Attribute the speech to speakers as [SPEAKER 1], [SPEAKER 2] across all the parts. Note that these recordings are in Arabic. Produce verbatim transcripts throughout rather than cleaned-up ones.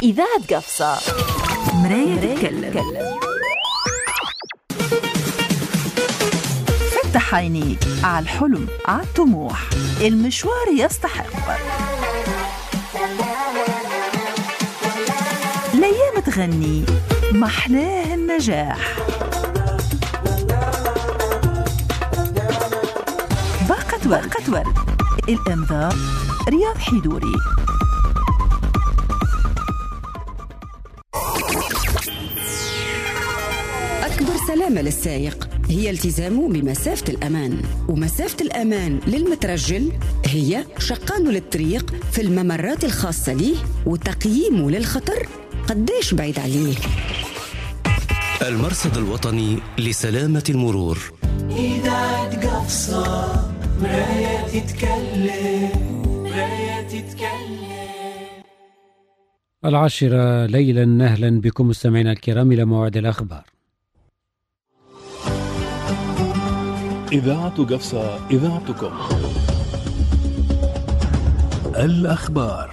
[SPEAKER 1] إذاعة قفصة، مراية تتكلم. فتح عينيك على الحلم، على الطموح، المشوار يستحق. الأيام تغني، محلاه النجاح. باقة ورد، ورد. الإمضاء رياض حيدوري.
[SPEAKER 2] أكبر سلامة للسائق هي التزامه بمسافة الأمان، ومسافة الأمان للمترجل هي شقانه للطريق في الممرات الخاصة ليه وتقييمه للخطر قديش بعيد عليه.
[SPEAKER 3] المرصد الوطني لسلامة المرور.
[SPEAKER 4] إذاعة قفصة، مراية تتكلم، مراية تتكلم.
[SPEAKER 5] العاشرة ليلا، أهلا بكم مستمعينا الكرام إلى موعد الأخبار.
[SPEAKER 6] إذاعة قفصة، إذاعتكم. الأخبار،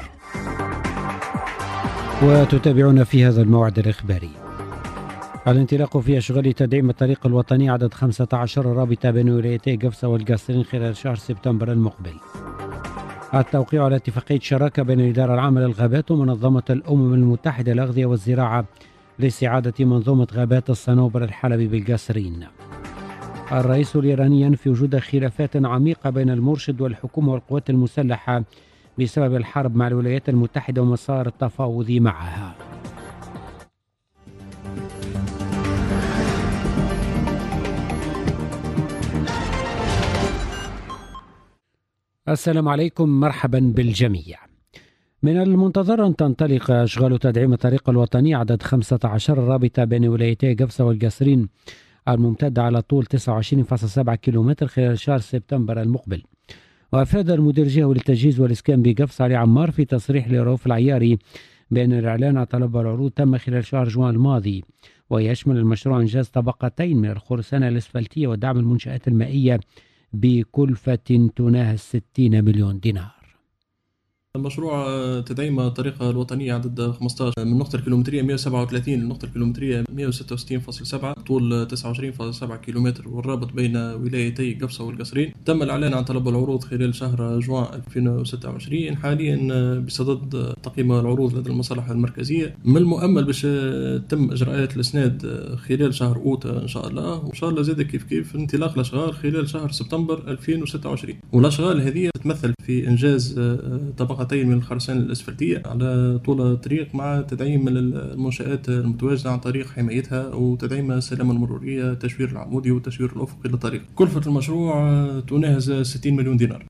[SPEAKER 5] وتتابعون في هذا الموعد الإخباري. الانطلاق في أشغال تدعيم الطريق الوطني عدد خمسة عشر رابطة بين ولايتي قفصة والقصرين خلال شهر سبتمبر المقبل. التوقيع على اتفاقية شراكة بين الإدارة العامة للغابات ومنظمة الأمم المتحدة للأغذية والزراعة لاستعادة منظومة غابات الصنوبر الحلبي بالقصرين. الرئيس الإيراني ينفي وجود خلافات عميقة بين المرشد والحكومة والقوات المسلحة بسبب الحرب مع الولايات المتحدة ومسار التفاوض معها. السلام عليكم، مرحبا بالجميع. من المنتظر أن تنطلق أشغال تدعيم الطريق الوطني عدد خمسة عشر رابطة بين ولايتي قفصة والقصرين الممتدة على طول تسعة وعشرين فاصلة سبعة كيلومتر خلال شهر سبتمبر المقبل. وأفاد المدير الجهوي للتجهيز والإسكان بقفصة علي عمار في تصريح لرؤوف العياري بأن الإعلان عن طلب العروض تم خلال شهر جوان الماضي، ويشمل المشروع إنجاز طبقتين من الخرسانة الأسفلتية ودعم المنشآت المائية بكلفة تناهز ستين مليون دينار.
[SPEAKER 7] المشروع تدعيم الطريقة الوطنية عدد خمسة عشر من النقطة الكيلومترية مئة وسبعة وثلاثين للنقطة الكيلومترية مئة وستة وستين فاصلة سبعة طول تسعة وعشرين فاصلة سبعة كيلومتر، والرابط بين ولايتي قفصة والقصرين. تم الإعلان عن طلب العروض خلال شهر جوان ألفين وستة وعشرين، حاليا بصدد تقييم العروض لدى المصالح المركزية. من المؤمل باش تم إجراءات الإسناد خلال شهر أوت إن شاء الله، وإن شاء الله زاد كيف كيف انطلاق الأشغال خلال شهر سبتمبر ألفين وستة وعشرين. والأشغال هذه تتمثل في إنجاز طبقة من الخرسانة الأسفلتية على طول الطريق مع تدعيم المنشآت المتواجدة عن طريق حمايتها وتدعيم السلامة المرورية، التشوير العمودي والتشوير الأفقي للطريق. كلفة المشروع تناهز ستين مليون دينار.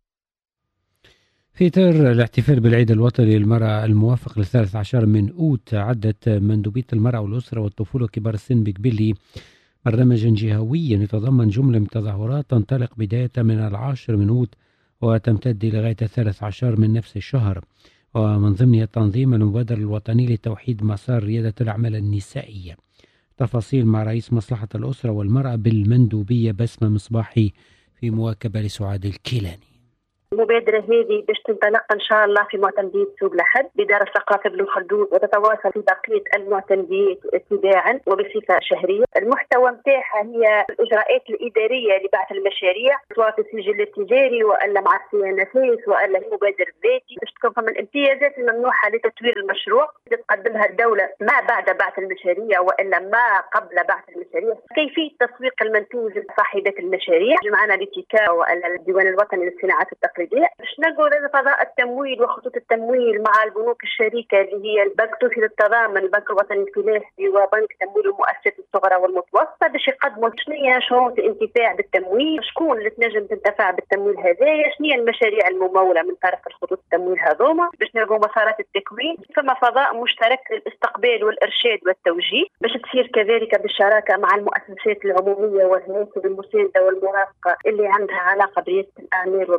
[SPEAKER 5] في إطار الاحتفال بالعيد الوطني للمرأة الموافق للثالث عشر من أوت، عدت مندوبية المرأة والأسرة والطفولة وكبار السن بقبلي برنامجا جهويا يتضمن جملة من التظاهرات تنطلق بداية من العاشر من أوت وتمتد لغاية الثالث عشر من نفس الشهر، ومن ضمنها تنظيم المبادرة الوطني لتوحيد مسار ريادة الأعمال النسائية. تفاصيل مع رئيس مصلحة الأسرة والمرأة بالمندوبية بسمة مصباحي في مواكبة لسعاد الكيلاني.
[SPEAKER 8] المبادرة هذه باش تنطلق إن شاء الله في معتمدية سوق لحد بدار الثقافة ابن خلدون، وتتواصل في بقية المعتمديات اتباعا وبصفة شهرية. المحتوى متاعها هي الإجراءات الإدارية لبعث المشاريع سواء في السجل التجاري وإلا مع السيانفيس وإلا المبادر الذاتي، باش تكون من الامتيازات الممنوحة لتطوير المشروع تقدمها الدولة ما بعد بعث المشاريع وإلا ما قبل بعث المشاريع. كيفية تسويق المنتوج لصاحبات المشاريع، معنا لتيكا وإلا الديوان الوطني للصناعات التقليدية، باش نقول فضاء التمويل وخطوط التمويل مع البنوك الشريكة اللي هي البنك التونسي للتضامن، البنك الوطني الفلاحي، وبنك تمويل المؤسسات الصغرى والمتوسطة، باش يقدموا شنو هي شروط الانتفاع بالتمويل، شكون اللي تنجم تنتفع بالتمويل هذايا، شنو هي المشاريع الممولة من طرف الخطوط التمويل هذوما، باش نلقوا مسارات التكوين. ثم فضاء مشترك للاستقبال والإرشاد والتوجيه، باش تصير كذلك بالشراكة مع المؤسسات العمومية والهيئات المساندة والمرافقة اللي عندها علاقة بريادة الأعمال وبعث المشاريع.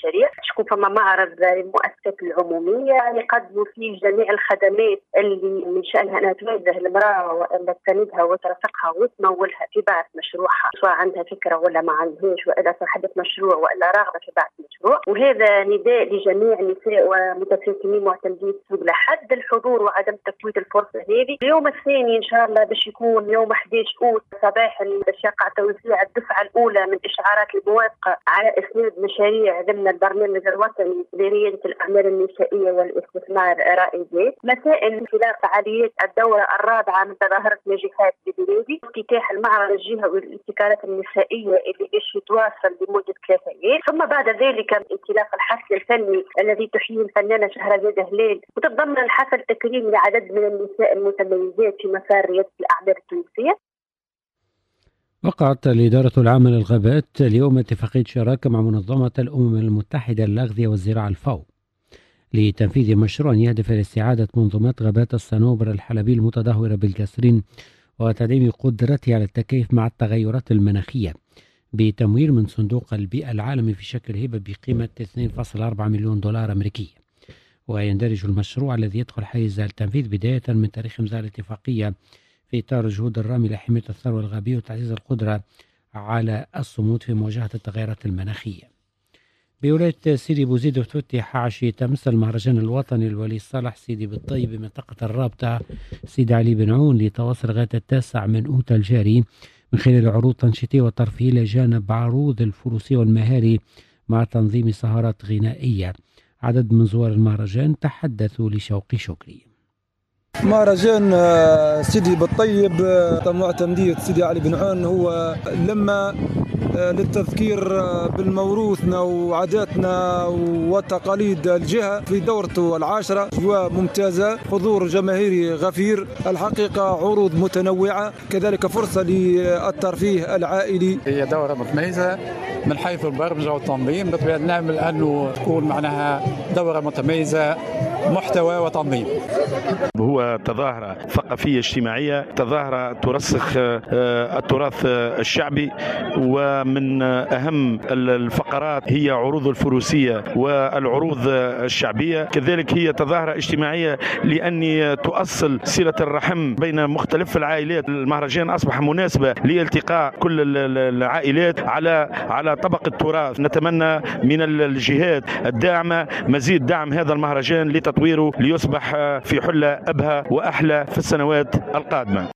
[SPEAKER 8] المشاريع. شكون فما معرض للمؤسسات العمومية يقدموا فيه جميع الخدمات اللي من شأنها أنها توجه المرأة وأن تساندها وترافقها وتمولها في بعث مشروعها، سواء عندها فكرة ولا ما عندهاش، وإلا صاحبة مشروع وإلا راغبة في بعث مشروع. وهذا نداء لجميع النساء ومتساهمين معتمدين السوق لحد الحضور وعدم تفويت الفرصة هذه. اليوم الثاني إن شاء الله باش يكون يوم أحد عشر أوت صباحا باش يقع توزيع الدفعة الأولى من إشعارات الموافقة على إسناد مشاريع ضمن البرنامج الوطني لريادة الأعمال النسائية والاستثمار الرائدات. مساء انطلاق فعاليات الدورة الرابعة من تظاهرة ناجحات ببلادي، افتتاح المعرض الجهوي للابتكارات النسائية اللي باش يتواصل لمدة ثلاثة أيام، ثم بعد ذلك انطلاق الحفل الفني الذي تحييه الفنانة شهرزاد هلال، وتتضمن الحفل تكريم لعدد من النساء المتميزات في مسار ريادة الأعمال التونسية.
[SPEAKER 5] وقعت الإدارة العامة للغابات اليوم اتفاقية شراكة مع منظمة الأمم المتحدة للأغذية والزراعة الفاو لتنفيذ مشروع يهدف إلى استعادة منظومات غابات الصنوبر الحلبي المتدهورة بالقصرين وتدعيم قدرتها على التكيف مع التغيرات المناخية بتمويل من صندوق البيئة العالمي في شكل هبة بقيمة اثنين فاصلة أربعة مليون دولار أمريكي. ويندرج المشروع الذي يدخل حيز التنفيذ بداية من تاريخ إمضاء الاتفاقية في إطار الجهود الرامية لحماية الثروة الغابية وتعزيز القدرة على الصمود في مواجهة التغيرات المناخية. بولاية سيدي بوزيد افتتح عشية أمس المهرجان الوطني لولي صالح سيدي بالطيب بمنطقة الرابطة سيدي علي بن عون لتواصل لغاية التاسع من أوت الجاري من خلال عروض تنشيطية وترفيهية إلى جانب عروض الفروسية والمهاري مع تنظيم سهرات غنائية. عدد من زوار المهرجان تحدثوا لشوقي شكري.
[SPEAKER 9] مهرجان سيدي بالطيب معتمدية سيدي علي بن عون هو لما للتذكير بالموروثنا وعاداتنا وتقاليد الجهة في دورته العاشرة، أجواء ممتازة، حضور جماهيري غفير، الحقيقة عروض متنوعة، كذلك فرصة للترفيه العائلي.
[SPEAKER 10] هي دورة متميزة من حيث البرمجة والتنظيم، بطبيعة نعمل أنه تكون معناها دورة متميزة محتوى وتنظيم.
[SPEAKER 11] هو تظاهرة ثقافية اجتماعية، تظاهرة ترسخ التراث الشعبي، ومن أهم الفقرات هي عروض الفروسية والعروض الشعبية. كذلك هي تظاهرة اجتماعية لأني تؤصل صلة الرحم بين مختلف العائلات. المهرجان أصبح مناسبة لالتقاء كل العائلات على على طبق التراث. نتمنى من الجهات الداعمة مزيد دعم هذا المهرجان لتطويره ليصبح في حلة أبهى وأحلى في السنوات القادمة.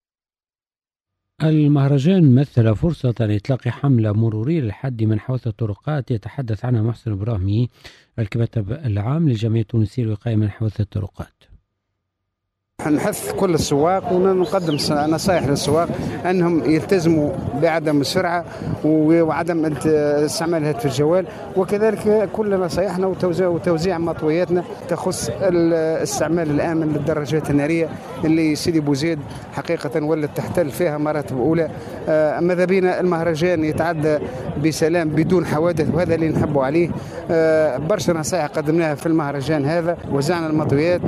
[SPEAKER 5] المهرجان مثل فرصة لإطلاق حملة مرورية للحد من حوث الطرقات يتحدث عنها محسن إبراهيمي الكاتب العام للجمعية التونسية للوقاية من حوث الطرقات.
[SPEAKER 12] نحث كل السواق ونقدم نصائح للسواق أنهم يلتزموا بعدم السرعة وعدم استعمال هاتف الجوال، وكذلك كل نصائحنا وتوزيع مطوياتنا تخص الاستعمال الآمن للدراجات النارية اللي سيدي بوزيد حقيقة ولت تحتل فيها مراتب أولى. ماذا بينا المهرجان يتعدى بسلام بدون حوادث، وهذا اللي نحبوا عليه. برشا نصائح قدمناها في المهرجان هذا، وزعنا المطويات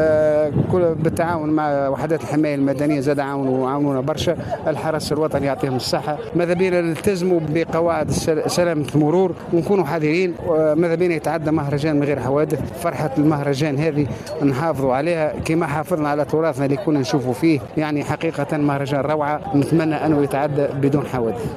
[SPEAKER 12] بالتعاون مع وحدات الحماية المدنية، زاد عاونوا عاونونا برشا. الحرس الوطني يعطيهم الصحة. ماذا بينا نلتزموا بقواعد سلامة المرور ونكونوا حذرين. ماذا بينا يتعدى مهرجان من غير حوادث. فرحة المهرجان هذه نحافظوا عليها كما حافظنا على تراثنا اللي كنا نشوفوا فيه. يعني حقيقة مهرجان روعة، نتمنى أنه يتعدى بدون حوادث.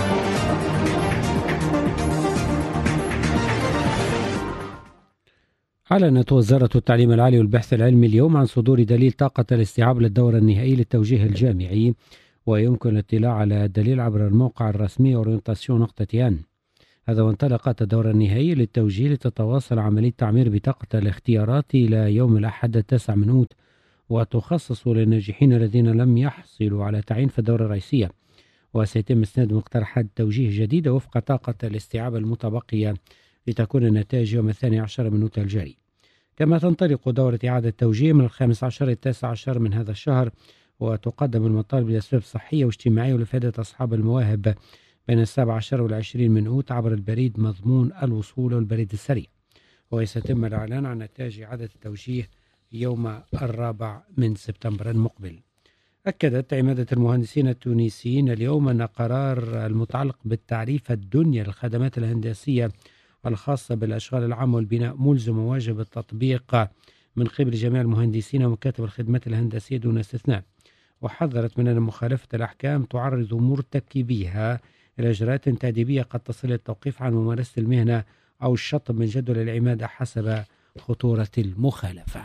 [SPEAKER 5] أعلنت وزارة التعليم العالي والبحث العلمي اليوم عن صدور دليل طاقة الاستيعاب للدورة النهائية للتوجيه الجامعي، ويمكن الاطلاع على الدليل عبر الموقع الرسمي أورينتاسيون نقطة ان. هذا وانطلقت الدورة النهائية للتوجيه لتتواصل عملية تعمير بطاقة الاختيارات إلى يوم الأحد التاسع من أوت، وتخصص للناجحين الذين لم يحصلوا على تعيين في الدورة الرئيسية، وسيتم إسناد مقترحات توجيه جديدة وفق طاقة الاستيعاب المتبقية لتكون النتائج يوم الثاني عشر من أوت الجاري. كما تنطلق دورة إعادة توجيه من الخامس عشر التاسع عشر من هذا الشهر، وتقدم المطالب لأسباب صحية واجتماعية ولفائدة أصحاب المواهب بين السابع عشر والعشرين من أوت عبر البريد مضمون الوصول والبريد السريع. وسيتم الإعلان عن نتائج إعادة التوجيه يوم الرابع من سبتمبر المقبل. أكدت عمادة المهندسين التونسيين اليوم أن قرار المتعلق بالتعريف الدنيا للخدمات الهندسية الخاصة بالأشغال العامة والبناء ملزم وواجب التطبيق من قبل جميع المهندسين ومكاتب الخدمات الهندسية دون استثناء. وحذرت من أن مخالفة الأحكام تعرض مرتكبيها إلى إجراءات تأديبية قد تصل التوقيف عن ممارسة المهنة أو الشطب من جدول العمادة حسب خطورة المخالفة.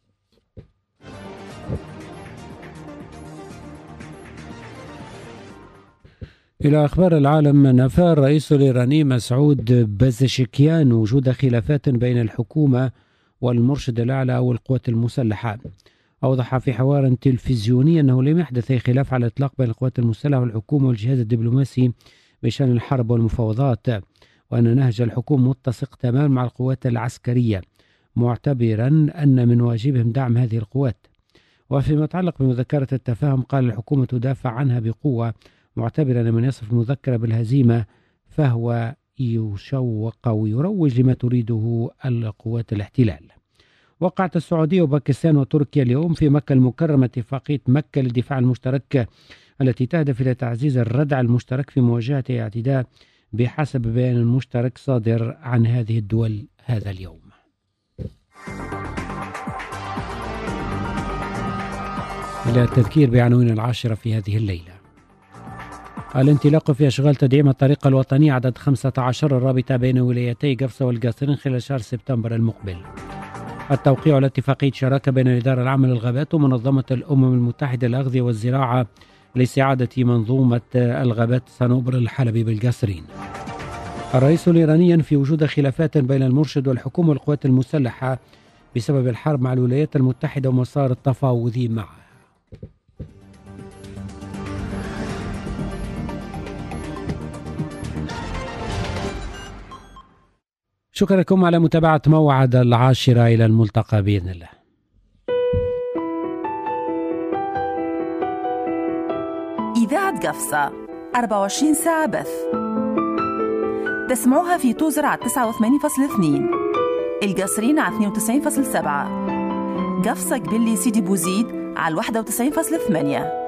[SPEAKER 5] إلى أخبار العالم، نفى الرئيس الإيراني مسعود بازشكيان وجود خلافات بين الحكومة والمرشد الأعلى أو القوات المسلحة. أوضح في حوار تلفزيوني أنه لم يحدث أي خلاف على الإطلاق بين القوات المسلحة والحكومة والجهاز الدبلوماسي بشأن الحرب والمفاوضات، وأن نهج الحكومة متسق تماما مع القوات العسكرية، معتبرا أن من واجبهم دعم هذه القوات. وفيما يتعلق بمذكرة التفاهم، قال الحكومة تدافع عنها بقوة، معتبرا أن من يصف المذكرة بالهزيمة فهو يشوق ويروج لما تريده القوات الاحتلال. وقعت السعودية وباكستان وتركيا اليوم في مكة المكرمة اتفاقية مكة للدفاع المشترك التي تهدف إلى تعزيز الردع المشترك في مواجهة اعتداء بحسب بيان مشترك صادر عن هذه الدول هذا اليوم. إلى التذكير بعناوين العاشرة في هذه الليلة. الانطلاق في أشغال تدعيم الطريق الوطني عدد خمسة عشر الرابطة بين ولايتي قفصة والقاصرين خلال شهر سبتمبر المقبل. التوقيع على اتفاقية شراكة بين الإدارة العامة للغابات ومنظمة الأمم المتحدة للأغذية والزراعة لاستعادة منظومة الغابات صنوبر الحلبي بالقاصرين. الرئيس الإيراني ينفي وجود خلافات بين المرشد والحكومة والقوات المسلحة بسبب الحرب مع الولايات المتحدة ومسار التفاوض معها. شكرا لكم على متابعة موعد العاشرة. إلى الملتقى بإذن الله.
[SPEAKER 1] إذاعة قفصة أربعة وعشرين ساعة بث، تسمعوها في توزر على تسعة وثمانين فاصلة اثنين، القصرين على اثنين وتسعين فاصلة سبعة، قفصة قبلي سيدي بوزيد على واحد وتسعين فاصلة ثمانية.